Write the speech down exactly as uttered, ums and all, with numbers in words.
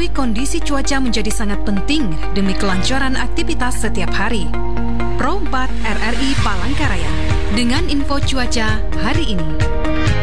mengetahui kondisi cuaca menjadi sangat penting demi kelancaran aktivitas setiap hari. Pro empat R R I Palangkaraya dengan info cuaca hari ini.